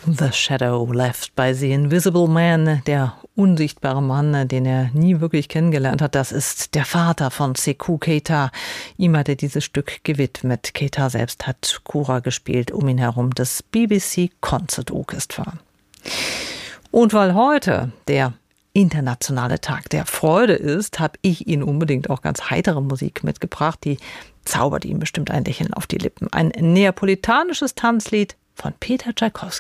The Shadow Left by the Invisible Man, der unsichtbare Mann, den er nie wirklich kennengelernt hat, das ist der Vater von Sekou Keita. Ihm hat er dieses Stück gewidmet. Keita selbst hat Kora gespielt, um ihn herum das BBC Concert Orchestra. Und weil heute der internationale Tag der Freude ist, habe ich Ihnen unbedingt auch ganz heitere Musik mitgebracht. Die zaubert ihm bestimmt ein Lächeln auf die Lippen. Ein neapolitanisches Tanzlied von Peter Tschaikowski.